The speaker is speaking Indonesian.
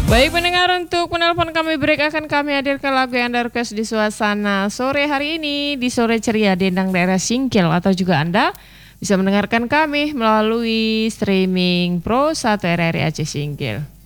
Baik pendengar, untuk penelpon kami break akan kami hadirkan lagu yang Anda request di suasana sore hari ini di Sore Ceria Dendang daerah Singkil, atau juga Anda bisa mendengarkan kami melalui streaming Pro 1 RRI Aceh Singkil.